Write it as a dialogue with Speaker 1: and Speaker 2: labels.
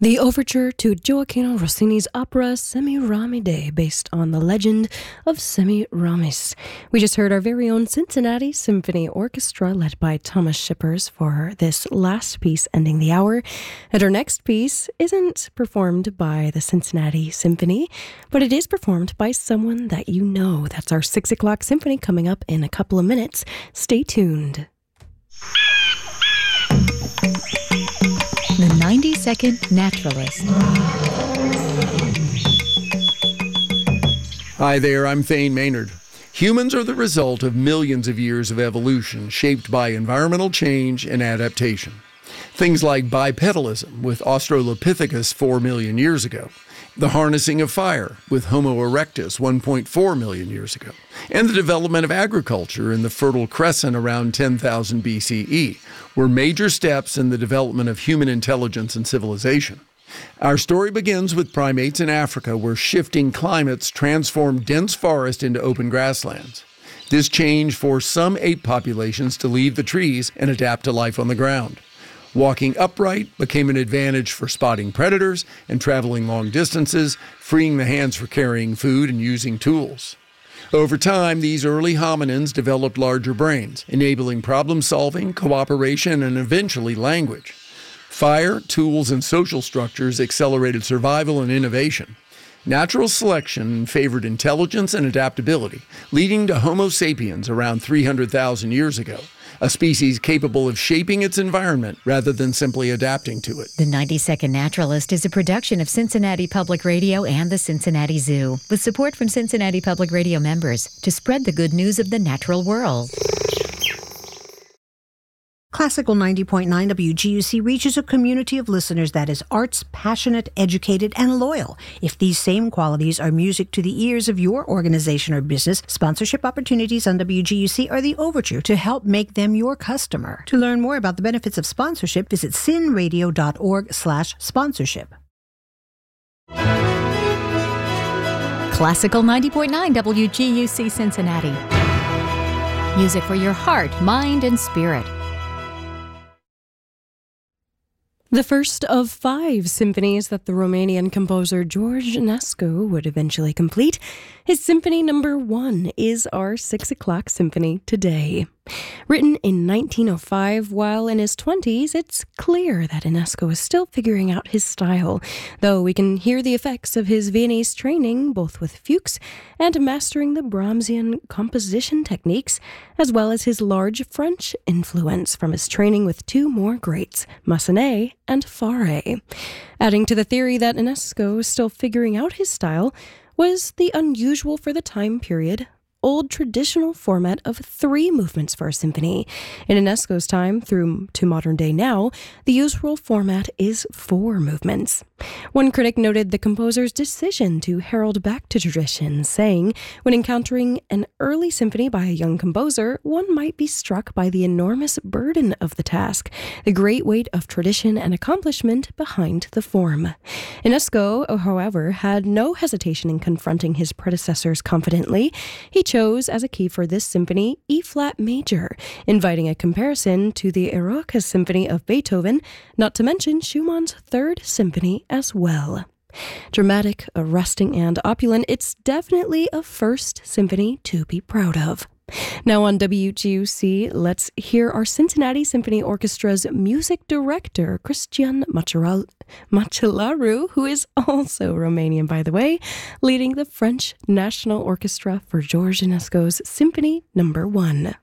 Speaker 1: The overture to Gioacchino Rossini's opera Semiramide, based on the legend of Semiramis. We just heard our very own Cincinnati Symphony Orchestra, led by Thomas Shippers, for this last piece ending the hour. And our next piece isn't performed by the Cincinnati Symphony, but it is performed by someone that you know. That's our 6 o'clock symphony coming up in a couple of minutes. Stay tuned.
Speaker 2: The 90-Second Naturalist.
Speaker 3: Hi there, I'm Thane Maynard. Humans are the result of millions of years of evolution shaped by environmental change and adaptation. Things like bipedalism with Australopithecus 4 million years ago, the harnessing of fire with Homo erectus 1.4 million years ago, and the development of agriculture in the Fertile Crescent around 10,000 BCE were major steps in the development of human intelligence and civilization. Our story begins with primates in Africa, where shifting climates transformed dense forest into open grasslands. This change forced some ape populations to leave the trees and adapt to life on the ground. Walking upright became an advantage for spotting predators and traveling long distances, freeing the hands for carrying food and using tools. Over time, these early hominins developed larger brains, enabling problem-solving, cooperation, and eventually language. Fire, tools, and social structures accelerated survival and innovation. Natural selection favored intelligence and adaptability, leading to Homo sapiens around 300,000 years ago, a species capable of shaping its environment rather than simply adapting to it.
Speaker 2: The 90-Second Naturalist is a production of Cincinnati Public Radio and the Cincinnati Zoo, with support from Cincinnati Public Radio members to spread the good news of the natural world.
Speaker 4: Classical 90.9 WGUC reaches a community of listeners that is arts, passionate, educated, and loyal. If these same qualities are music to the ears of your organization or business, sponsorship opportunities on WGUC are the overture to help make them your customer. To learn more about the benefits of sponsorship, visit cinradio.org/sponsorship.
Speaker 2: Classical 90.9 WGUC Cincinnati. Music for your heart, mind, and spirit.
Speaker 1: The first of 5 symphonies that the Romanian composer George Enescu would eventually complete. His Symphony No. 1 is our 6 o'clock symphony today. Written in 1905 while in his 20s, it's clear that Enescu is still figuring out his style, though we can hear the effects of his Viennese training, both with Fuchs and mastering the Brahmsian composition techniques, as well as his large French influence from his training with 2 more greats, Massenet and Fauré. Adding to the theory that Enescu is still figuring out his style was the unusual for the time period old traditional format of 3 movements for a symphony. In Enescu's time through to modern day now, the usual format is 4 movements. One critic noted the composer's decision to herald back to tradition, saying, when encountering an early symphony by a young composer, one might be struck by the enormous burden of the task, the great weight of tradition and accomplishment behind the form. Enescu, however, had no hesitation in confronting his predecessors confidently. He chose as a key for this symphony E-flat major, inviting a comparison to the Eroica Symphony of Beethoven, not to mention Schumann's 3rd Symphony as well. Dramatic, arresting, and opulent, it's definitely a first symphony to be proud of. Now on WGUC, let's hear our Cincinnati Symphony Orchestra's music director, Cristian Macelaru, who is also Romanian, by the way, leading the French National Orchestra for George Enescu's Symphony No. 1.